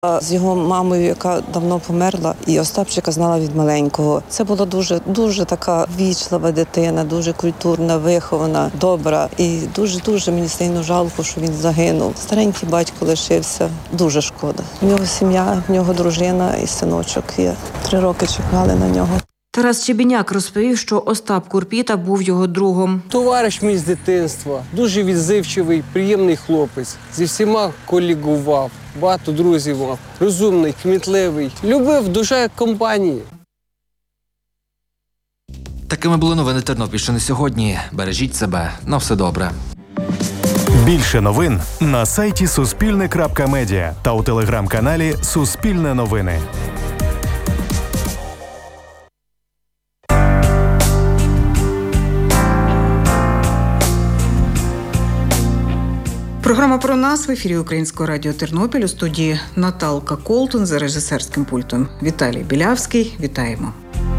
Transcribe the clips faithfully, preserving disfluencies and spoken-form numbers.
З його мамою, яка давно померла, і Остапчика знала від маленького. Це була дуже, дуже така вічлива дитина, дуже культурна, вихована, добра. І дуже-дуже мені сильно жалко, що він загинув. Старенький батько лишився. Дуже шкода. В нього сім'я, в нього дружина і синочок є. Три роки чекали на нього. Тарас Чебіняк розповів, що Остап Курпіта був його другом. Товариш мій з дитинства, дуже відзивчивий, приємний хлопець. Зі всіма колігував, багато друзів мав. Розумний, кмітливий, любив дуже компанії. Такими були новини Тернопільщини сьогодні. Бережіть себе. На все добре. Більше новин на сайті суспільне крапка медіа та у телеграм-каналі Суспільне новини. Програма «Про нас» в ефірі Українського радіо Тернопіль. У студії Наталка Колтун, за режисерським пультом Віталій Білявський. Вітаємо.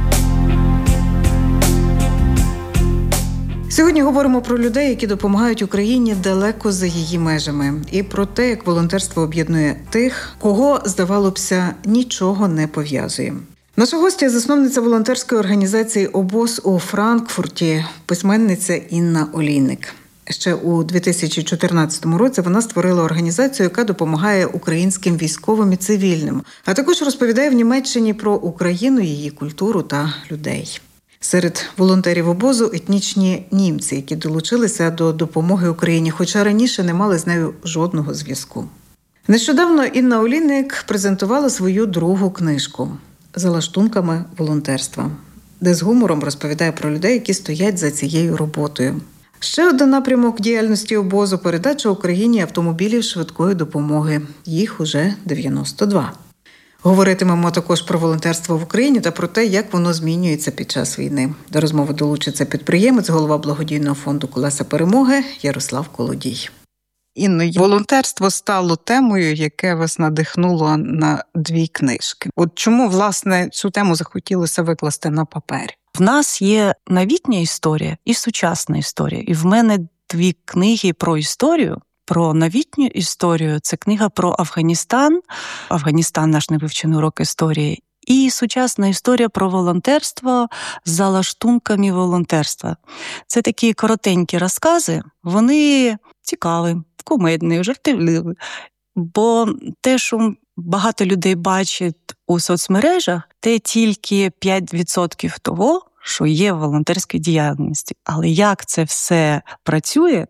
Сьогодні говоримо про людей, які допомагають Україні далеко за її межами. І про те, як волонтерство об'єднує тих, кого, здавалося б, нічого не пов'язує. Наша гостя – засновниця волонтерської організації «Обоз» у Франкфурті, письменниця Інна Олійник. Ще у дві тисячі чотирнадцятому році вона створила організацію, яка допомагає українським військовим і цивільним, а також розповідає в Німеччині про Україну, її культуру та людей. Серед волонтерів обозу етнічні німці, які долучилися до допомоги Україні, хоча раніше не мали з нею жодного зв'язку. Нещодавно Інна Олійник презентувала свою другу книжку «За лаштунками волонтерства», де з гумором розповідає про людей, які стоять за цією роботою. Ще один напрямок діяльності обозу – передача Україні автомобілів швидкої допомоги. Їх уже дев'яносто два. Говоритимемо також про волонтерство в Україні та про те, як воно змінюється під час війни. До розмови долучиться підприємець, голова благодійного фонду «Колеса перемоги» Ярослав Колодій. Інно, волонтерство стало темою, яке вас надихнуло на дві книжки. От чому, власне, цю тему захотілося викласти на папері? В нас є новітня історія і сучасна історія. І в мене дві книги про історію. Про новітню історію – це книга про Афганістан. Афганістан – наш невивчений урок історії. І сучасна історія про волонтерство за лаштунками волонтерства. Це такі коротенькі розкази, вони цікаві, кумедні, жартівливі. Бо те, що багато людей бачать у соцмережах, це тільки п'ять відсотків того, що є в волонтерській діяльності. Але як це все працює,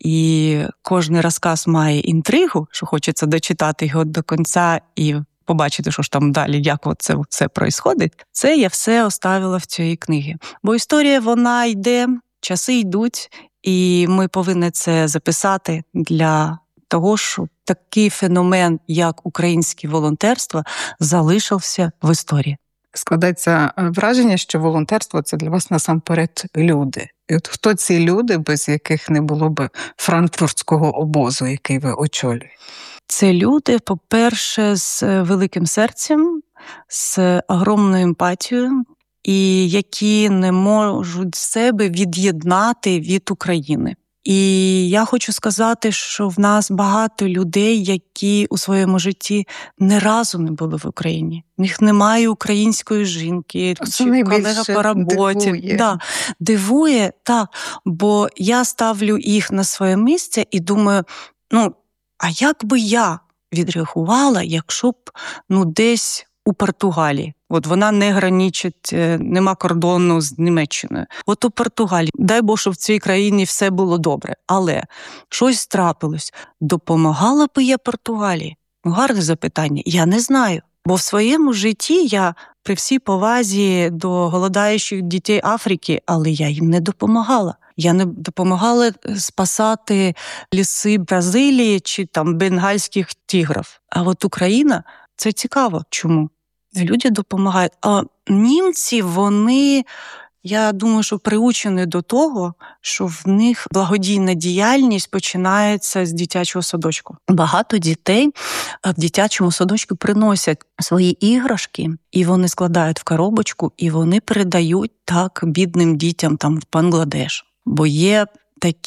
і кожен розказ має інтригу, що хочеться дочитати його до кінця і побачити, що ж там далі, як це все відбувається, це я все оставила в цій книгі. Бо історія, вона йде, часи йдуть, і ми повинні це записати для того, щоб такий феномен, як українське волонтерство, залишився в історії. Складається враження, що волонтерство – це для вас насамперед люди. І от хто ці люди, без яких не було б франкфуртського обозу, який ви очолюєте? Це люди, по-перше, з великим серцем, з огромною емпатією, і які не можуть себе від'єднати від України. І я хочу сказати, що в нас багато людей, які у своєму житті не разу не були в Україні. В них немає української жінки, це чи колега по роботі. Дивує. Да, дивує, так, бо я ставлю їх на своє місце і думаю, ну, а як би я відреагувала, якщо б ну, десь у Португалії. От вона не граничить, нема кордону з Німеччиною. От у Португалії, дай Бог, що в цій країні все було добре. Але щось трапилось. Допомагала би я Португалії? Гарне запитання. Я не знаю. Бо в своєму житті я, при всій повазі до голодаючих дітей Африки, але я їм не допомагала. Я не допомагала спасати ліси Бразилії чи там бенгальських тигрів. А от Україна – це цікаво. Чому? Люди допомагають. А німці, вони, я думаю, що приучені до того, що в них благодійна діяльність починається з дитячого садочку. Багато дітей в дитячому садочку приносять свої іграшки, і вони складають в коробочку, і вони передають так бідним дітям там в Бангладеш. Бо є такі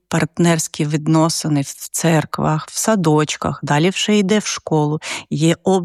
партнерські відносини в церквах, в садочках, далі вже йде в школу, є